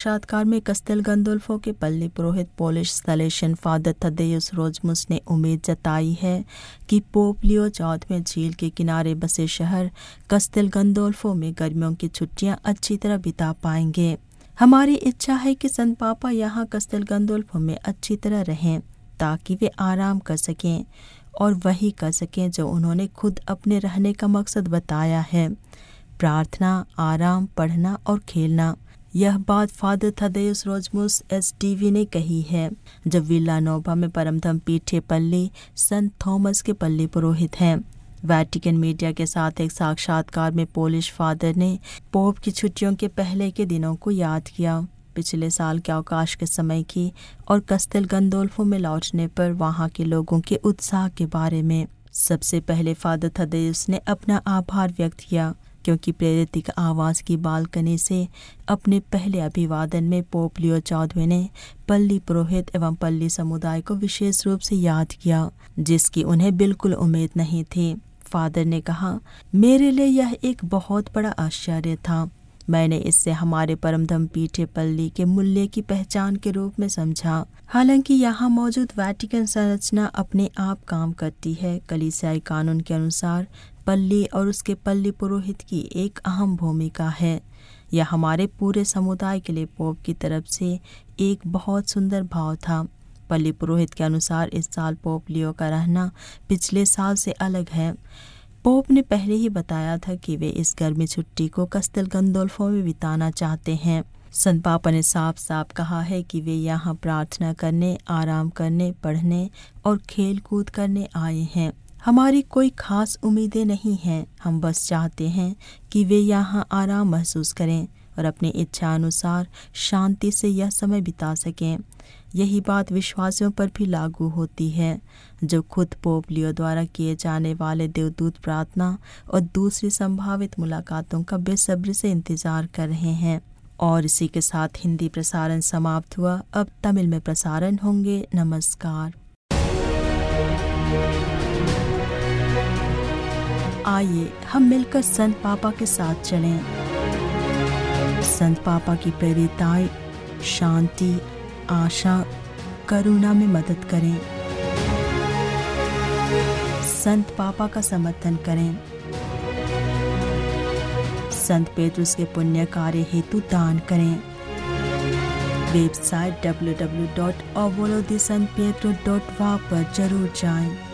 साक्षात्कार में कस्तेल गंदोल्फो के पल्ली पुरोहित पोलिश सलेशन फादर थदेयुस रोजमुस ने उम्मीद जताई है कि पोप लियो चौदहवें झील के किनारे बसे शहर कस्तेल गंदोल्फो में गर्मियों की छुट्टियां अच्छी तरह बिता पाएंगे। हमारी इच्छा है कि संत पापा यहाँ कस्तेल गंदोल्फो में अच्छी तरह रहें ताकि वे आराम कर सकें और वही कर सकें जो उन्होंने खुद अपने रहने का मकसद बताया है, प्रार्थना, आराम, पढ़ना और खेलना। यह बात फादर थदेयुस रोजमुस एसडीवी ने कही है जब विल्लानोवा में परमधम पीठे पल्ली संत थॉमस के पल्ली पुरोहित हैं। वेटिकन मीडिया के साथ एक साक्षात्कार में पोलिश फादर ने पोप की छुट्टियों के पहले के दिनों को याद किया, पिछले साल के अवकाश के समय की और कस्तेल गंदोल्फो में लौटने पर वहां के लोगों के उत्साह के बारे में। सबसे पहले फादर थदेयुस ने अपना आभार व्यक्त किया क्योंकि प्रेरित की आवाज की बालकनी से अपने पहले अभिवादन में पोप लियो 14वें ने पल्ली पुरोहित एवं पल्ली समुदाय को विशेष रूप से याद किया जिसकी उन्हें बिल्कुल उम्मीद नहीं थी। फादर ने कहा, मेरे लिए यह एक बहुत बड़ा आश्चर्य था। मैंने इससे हमारे परमधम पीठे पल्ली के मूल्य की पहचान के रूप में समझा। हालांकि यहाँ मौजूद वेटिकन संरचना अपने आप काम करती है, कलीसियाई कानून के अनुसार पल्ली और उसके पल्ली पुरोहित की एक अहम भूमिका है। यह हमारे पूरे समुदाय के लिए पोप की तरफ से एक बहुत सुंदर भाव था। पल्ली पुरोहित के अनुसार इस साल पोप लियो का रहना पिछले साल से अलग है। पोप ने पहले ही बताया था कि वे इस गर्मी छुट्टी को कस्तेल गंदोल्फो में बिताना चाहते हैं। संत पापा ने साफ साफ कहा है कि वे यहाँ प्रार्थना करने, आराम करने, पढ़ने और खेल कूद करने आए हैं। हमारी कोई खास उम्मीदें नहीं हैं, हम बस चाहते हैं कि वे यहाँ आराम महसूस करें और अपनी इच्छा अनुसार शांति से यह समय बिता सकें। यही बात विश्वासियों पर भी लागू होती है जो खुद पोप लियो द्वारा किए जाने वाले देवदूत प्रार्थना और दूसरी संभावित मुलाकातों का बेसब्री से इंतजार कर रहे हैं। और इसी के साथ हिंदी प्रसारण समाप्त हुआ। अब तमिल में प्रसारण होंगे। नमस्कार। आइए हम मिलकर संत पापा के साथ चलें। संत पापा की प्रेरिताई शांति, आशा, करुणा में मदद करें। संत पापा का समर्थन करें। संत पेट्रुस के पुण्य कार्य हेतु दान करें। वेबसाइट www.avolodisantpetro.va पर जरूर जाएं।